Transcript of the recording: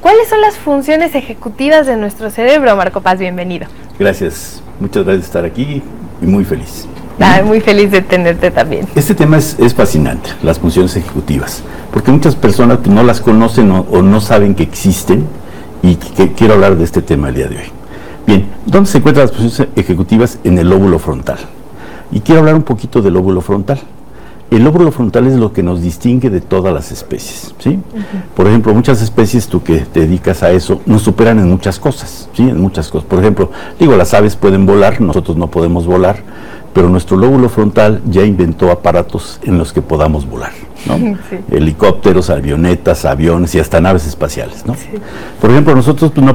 ¿Cuáles son las funciones ejecutivas de nuestro cerebro? Marco Paz, bienvenido. Gracias, muchas gracias por estar aquí y muy feliz. Muy feliz de tenerte también. Este tema es fascinante, las funciones ejecutivas, porque muchas personas no las conocen o no saben que existen, y quiero hablar de este tema el día de hoy. Bien, ¿dónde se encuentran las funciones ejecutivas? En el lóbulo frontal. Y quiero hablar un poquito del lóbulo frontal. El lóbulo frontal es lo que nos distingue de todas las especies, ¿sí? Por ejemplo, muchas especies, tú que te dedicas a eso, nos superan en muchas cosas, ¿sí? En muchas cosas. Por ejemplo, las aves pueden volar, nosotros no podemos volar, pero nuestro lóbulo frontal ya inventó aparatos en los que podamos volar, ¿no? Sí. Helicópteros, avionetas, aviones y hasta naves espaciales, ¿no? Sí. Por ejemplo, nosotros no